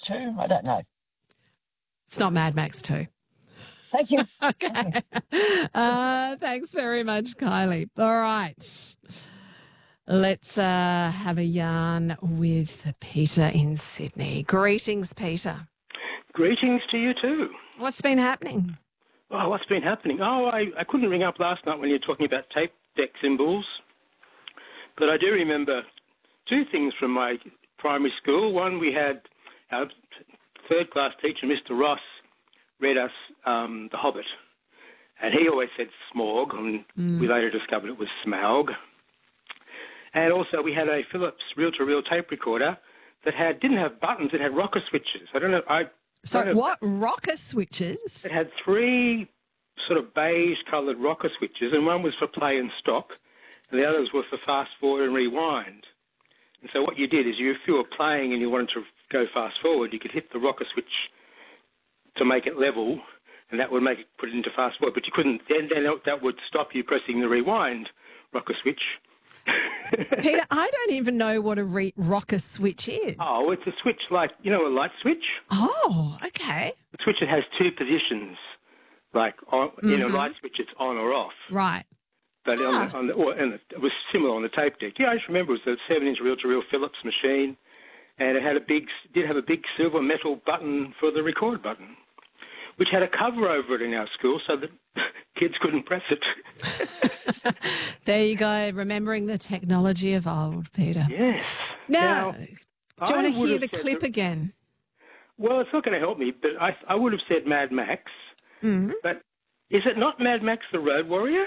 2? I don't know. It's not Mad Max 2. Thank you. Okay. Thanks very much, Kylie. All right. Let's have a yarn with Peter in Sydney. Greetings, Peter. Greetings to you too. What's been happening? Oh, what's been happening? Oh, I couldn't ring up last night when you were talking about tape deck symbols, but I do remember two things from my primary school. One, we had our third class teacher, Mr. Ross, read us The Hobbit, and he always said Smorg, and we later discovered it was Smaug. And also we had a Philips reel-to-reel tape recorder that didn't have buttons, it had rocker switches. I don't know. Sorry, what? Rocker switches? It had three sort of beige-coloured rocker switches, and one was for play and stop, and the others were for fast forward and rewind. And so what you did is, if you were playing and you wanted to go fast forward, you could hit the rocker switch to make it level, and that would make it put it into fast forward. But you couldn't. Then that would stop you pressing the rewind rocker switch. Peter, I don't even know what a rocker switch is. Oh, it's a switch like, a light switch? Oh, okay. The switch that has two positions, like in a light switch it's on or off. Right. But it was similar on the tape deck. Yeah, I just remember it was a 7-inch reel-to-reel Philips machine, and it did have a big silver metal button for the record button, which had a cover over it in our school so that kids couldn't press it. There you go, remembering the technology of old, Peter. Yes. Now, do you want to hear the clip again? Well, it's not going to help me, but I would have said Mad Max. Mm-hmm. But is it not Mad Max the Road Warrior?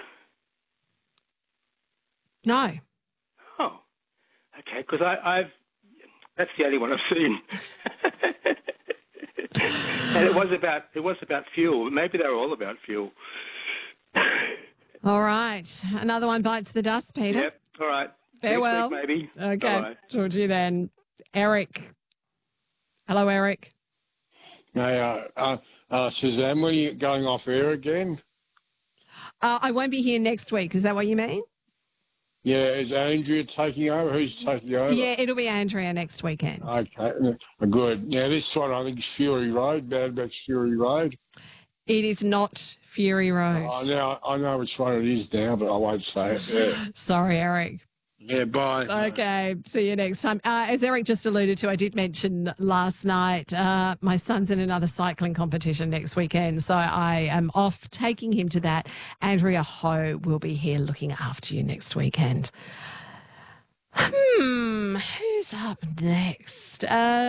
No. Oh, okay, because that's the only one I've seen. And it was about fuel. Maybe they were all about fuel. All right. Another one bites the dust, Peter. Yep. All right. Farewell. Next week, maybe. Okay. Bye. Talk to you then. Eric. Hello, Eric. Hey, Suzanne, when are you going off air again? I won't be here next week. Is that what you mean? Yeah, is Andrea taking over? Who's taking over? Yeah, it'll be Andrea next weekend. Okay, good. Now, this one I think is Fury Road, Mad Max Fury Road. It is not Fury Road. I know which one it is now, but I won't say it. Yeah. Sorry, Eric. Yeah, bye. Okay, see you next time. As Eric just alluded to, I did mention last night, my son's in another cycling competition next weekend, so I am off taking him to that. Andrea Ho will be here looking after you next weekend. Who's up next?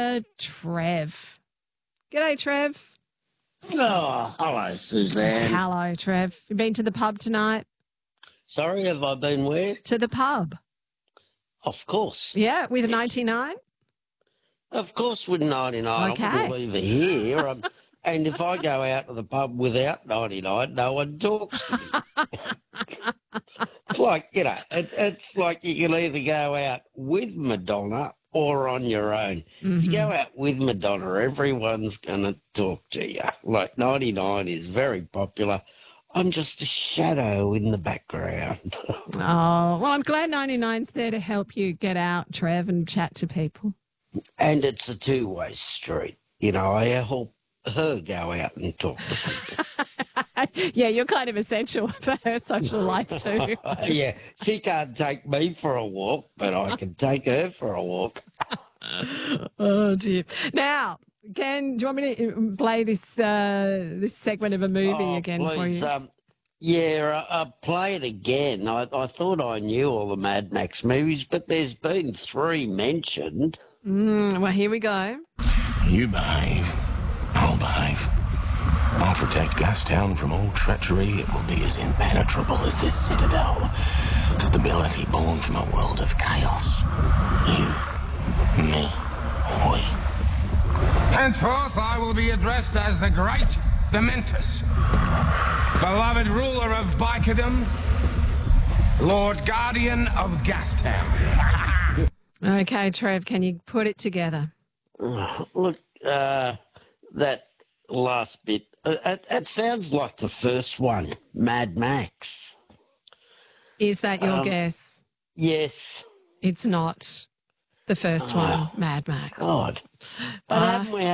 Trev. G'day, Trev. Oh, hello, Suzanne. Hello, Trev. You been to the pub tonight? Sorry, have I been where? To the pub. Of course. Yeah, with 99? Of course with 99. Okay. I wouldn't leave it here. And if I go out to the pub without 99, no one talks to me. It's like, it's like you can either go out with Madonna or on your own. Mm-hmm. If you go out with Madonna, everyone's going to talk to you. Like 99 is very popular. I'm just a shadow in the background. Oh, well, I'm glad 99's there to help you get out, Trev, and chat to people. And it's a two-way street. I help her go out and talk to people. Yeah, you're kind of essential for her social life too. Yeah, she can't take me for a walk, but I can take her for a walk. Oh, dear. Now, do you want me to play this segment of a movie again for you? Play it again. I thought I knew all the Mad Max movies, but there's been 3 mentioned. Well, here we go. You behave, I'll behave. I'll protect Gastown from all treachery. It will be as impenetrable as this citadel. Stability born from a world of chaos. You, me, we. Henceforth, I will be addressed as the Great Dementus, beloved ruler of Bicodum, Lord Guardian of Gastown. Okay, Trev, can you put it together? Look, that last bit, it sounds like the first one, Mad Max. Is that your guess? Yes. It's not the first one, Mad Max. God. But haven't we